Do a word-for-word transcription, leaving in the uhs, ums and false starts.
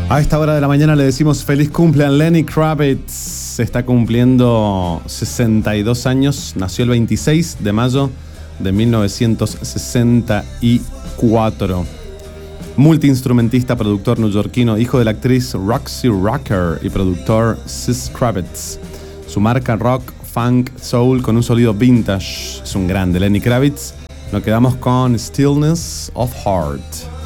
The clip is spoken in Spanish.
A esta hora de la mañana le decimos feliz cumple a Lenny Kravitz. Está cumpliendo sesenta y dos años. Nació el veintiséis de mayo de mil novecientos sesenta y cuatro. Multiinstrumentista, productor neoyorquino, hijo de la actriz Roxy Rocker y productor Sis Kravitz. Su marca rock, funk, soul con un sonido vintage. Es un grande Lenny Kravitz. Nos quedamos con Stillness of Heart.